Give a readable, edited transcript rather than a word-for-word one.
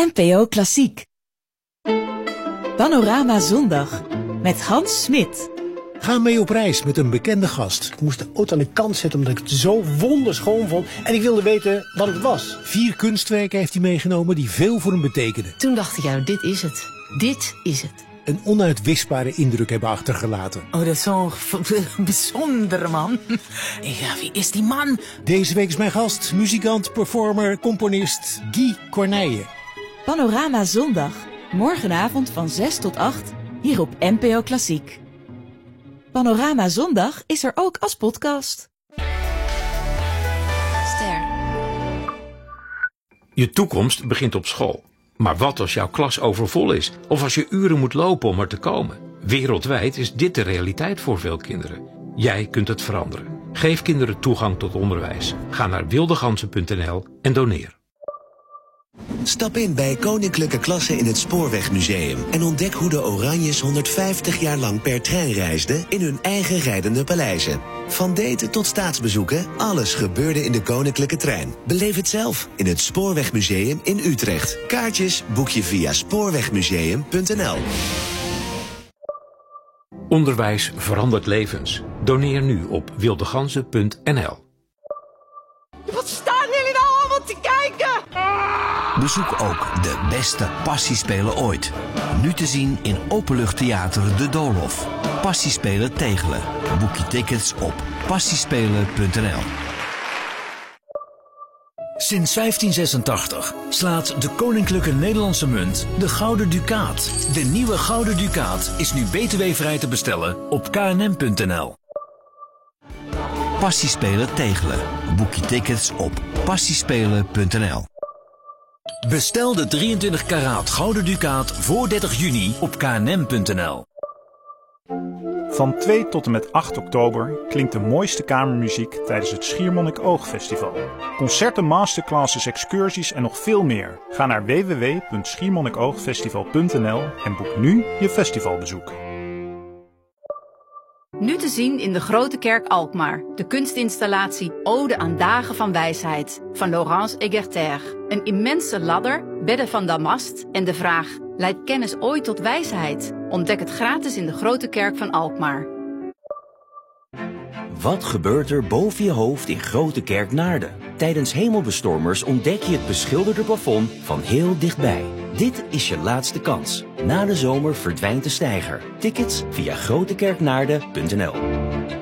NPO Klassiek. Panorama Zondag met Hans Smit. Ga mee op reis met een bekende gast. Ik moest de auto aan de kant zetten omdat ik het zo wonderschoon vond. En ik wilde weten wat het was. 4 kunstwerken heeft hij meegenomen die veel voor hem betekenen. Toen dacht ik, ja, dit is het. Dit is het. Een onuitwisbare indruk hebben achtergelaten. Oh, dat is zo'n bijzondere man. Ja, wie is die man? Deze week is mijn gast, muzikant, performer, componist Guy Corneille. Panorama Zondag. Morgenavond van 6 tot 8 hier op NPO Klassiek. Panorama Zondag is er ook als podcast. Ster. Je toekomst begint op school. Maar wat als jouw klas overvol is? Of als je uren moet lopen om er te komen? Wereldwijd is dit de realiteit voor veel kinderen. Jij kunt het veranderen. Geef kinderen toegang tot onderwijs. Ga naar wildeganzen.nl en doneer. Stap in bij Koninklijke Klasse in het Spoorwegmuseum en ontdek hoe de Oranjes 150 jaar lang per trein reisden in hun eigen rijdende paleizen. Van daten tot staatsbezoeken, alles gebeurde in de Koninklijke Trein. Beleef het zelf in het Spoorwegmuseum in Utrecht. Kaartjes boek je via spoorwegmuseum.nl. Onderwijs verandert levens. Doneer nu op wildeganzen.nl. Wat staan jullie nou allemaal te kijken? Bezoek ook de beste Passiespelen ooit. Nu te zien in Openluchttheater De Doolhof. Passiespelen Tegelen. Boek je tickets op passiespelen.nl. Sinds 1586 slaat de Koninklijke Nederlandse Munt de Gouden Ducaat. De nieuwe Gouden Ducaat is nu btw-vrij te bestellen op knm.nl. Passiespelen Tegelen. Boek je tickets op passiespelen.nl. Bestel de 23 karaat Gouden Ducaat voor 30 juni op knm.nl. Van 2 tot en met 8 oktober klinkt de mooiste kamermuziek tijdens het Schiermonnikoog-festival. Concerten, masterclasses, excursies en nog veel meer. Ga naar www.schiermonnikoogfestival.nl en boek nu je festivalbezoek. Nu te zien in de Grote Kerk Alkmaar. De kunstinstallatie Ode aan Dagen van Wijsheid van Laurence Hegerter. Een immense ladder, bedden van damast en de vraag: leidt kennis ooit tot wijsheid? Ontdek het gratis in de Grote Kerk van Alkmaar. Wat gebeurt er boven je hoofd in Grote Kerk Naarden? Tijdens hemelbestormers ontdek je het beschilderde plafond van heel dichtbij. Dit is je laatste kans. Na de zomer verdwijnt de steiger. Tickets via grotekerknaarden.nl.